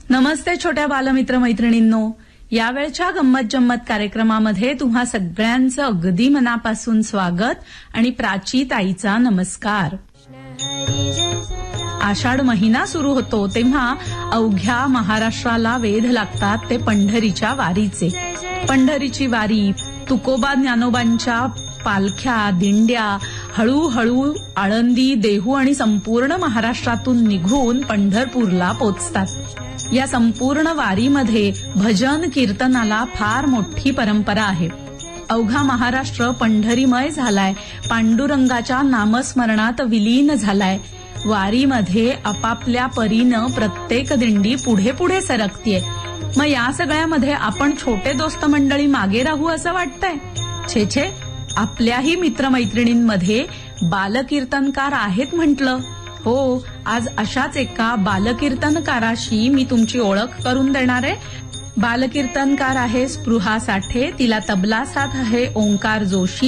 नमस्ते छोट्या बालमित्र मैत्रिणींनो. यावेळच्या गंमत जम्मत कार्यक्रमामध्ये तुम्हा सगळ्यांचं अगदी मनापासून स्वागत आणि प्राची ताईचा नमस्कार. आषाढ महिना सुरू होतो तेव्हा अवघ्या महाराष्ट्राला वेध लागतात ते पंढरीच्या वारीचे. पंढरीची वारी, तुकोबा ज्ञानोबांच्या पालख्या, दिंड्या हळूहळू आळंदी, देहू आणि संपूर्ण महाराष्ट्रातून निघून पंढरपूरला पोचतात. या संपूर्ण वारीमध्ये भजन कीर्तनाला फार मोठी परंपरा आहे. अवघा महाराष्ट्र पंढरीमय झालाय, पांडुरंगाच्या नामस्मरणात विलीन झालाय. वारीमध्ये आपापल्या परीनं प्रत्येक दिंडी पुढे पुढे सरकतीये. मग या सगळ्यामध्ये आपण छोटे दोस्त मंडळी मागे राहू असं वाटतंय? छे छे, आपल्याही मित्रमैत्रिणींमध्ये बालकीर्तनकार आहेत म्हटलं. हो, आज अशाच एका बालकीर्तनकाराशी मी तुमची ओळख करून देणार आहे. बालकीर्तनकार आहे स्पृहा साठे, तिला तबला साथ आहे ओंकार जोशी.